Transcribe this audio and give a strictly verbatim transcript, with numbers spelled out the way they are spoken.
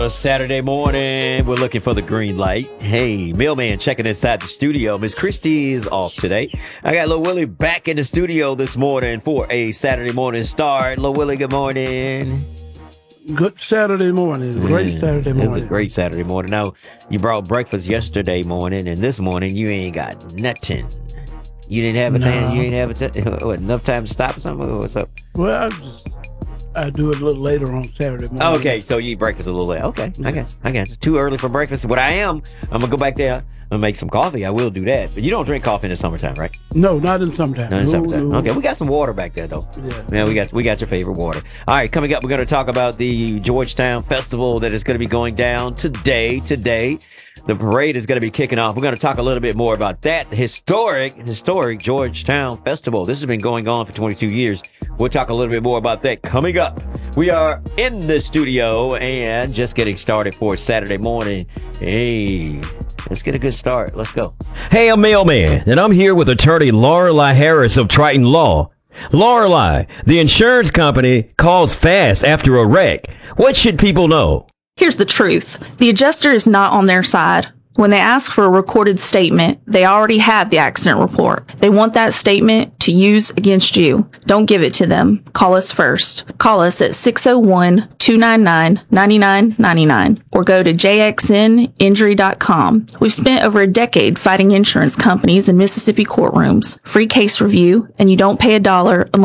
Saturday morning, we're looking for the green light. Hey, mailman checking inside the studio. Miss Christie is off today. I got Lil Willie back in the studio this morning for a Saturday morning start. Lil Willie, good morning. Good Saturday morning. Great Mm, Saturday morning. It's a great Saturday morning. Now, you brought breakfast yesterday morning, and this morning you ain't got nothing. You didn't have a No. time. You ain't have a t- what, enough time to stop or something. What's up? Well, I just I do it a little later on Saturday morning. Okay, so you eat breakfast a little late. Okay, I got you. I got you. Too early for breakfast. What I am, I'm gonna go back there and make some coffee. I will do that. But you don't drink coffee in the summertime, right? No, not in summertime. Not in No, summertime. no. Okay, we got some water back there though. Yeah. Yeah, we got we got your favorite water. All right, coming up, we're gonna talk about the Georgetown Festival that is gonna be going down today. Today, the parade is gonna be kicking off. We're gonna talk a little bit more about that the historic, historic Georgetown Festival. This has been going on for twenty-two years. We'll talk a little bit more about that coming up. We are in the studio and just getting started for Saturday morning. Hey, let's get a good start. Let's go. Hey, I'm Mailman, and I'm here with attorney Lorelei Harris of Triton Law. Lorelei, the insurance company calls fast after a wreck. What should people know? Here's the truth. The adjuster is not on their side. When they ask for a recorded statement, they already have the accident report. They want that statement to use against you. Don't give it to them. Call us first. Call us at six oh one, two nine nine, nine nine nine nine or go to j x n injury dot com. We've spent over a decade fighting insurance companies in Mississippi courtrooms. Free case review, and you don't pay a dollar unless